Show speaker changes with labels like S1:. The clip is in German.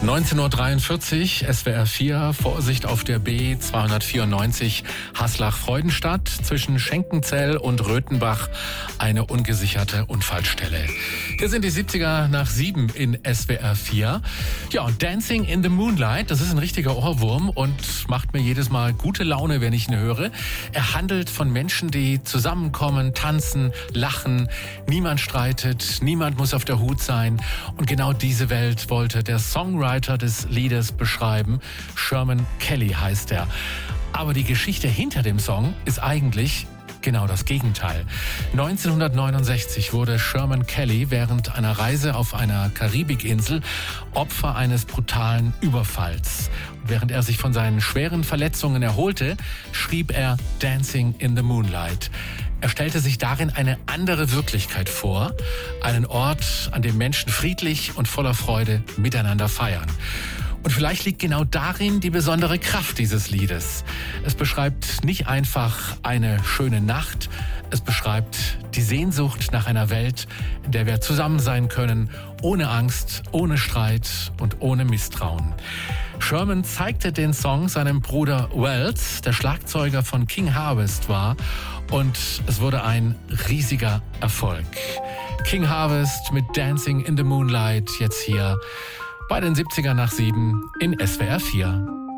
S1: 19:43 Uhr, SWR 4, Vorsicht auf der B 294 Haslach-Freudenstadt zwischen Schenkenzell und Röthenbach, eine ungesicherte Unfallstelle. Hier sind die 70er nach 7 in SWR 4. Ja, und Dancing in the Moonlight, das ist ein richtiger Ohrwurm und macht mir jedes Mal gute Laune, wenn ich ihn höre. Er handelt von Menschen, die zusammenkommen, tanzen, lachen, niemand streitet, niemand muss auf der Hut sein. Und genau diese Welt wollte der Songwriter des Liedes beschreiben. Sherman Kelly heißt er. Aber die Geschichte hinter dem Song ist eigentlich genau das Gegenteil. 1969 wurde Sherman Kelly während einer Reise auf einer Karibikinsel Opfer eines brutalen Überfalls. Während er sich von seinen schweren Verletzungen erholte, schrieb er Dancing in the Moonlight. Er stellte sich darin eine andere Wirklichkeit vor, einen Ort, an dem Menschen friedlich und voller Freude miteinander feiern. Und vielleicht liegt genau darin die besondere Kraft dieses Liedes. Es beschreibt nicht einfach eine schöne Nacht, es beschreibt die Sehnsucht nach einer Welt, in der wir zusammen sein können, ohne Angst, ohne Streit und ohne Misstrauen. Sherman zeigte den Song seinem Bruder Wells, der Schlagzeuger von King Harvest war, und es wurde ein riesiger Erfolg. King Harvest mit Dancing in the Moonlight jetzt hier bei den 70er nach 7 in SWR 4.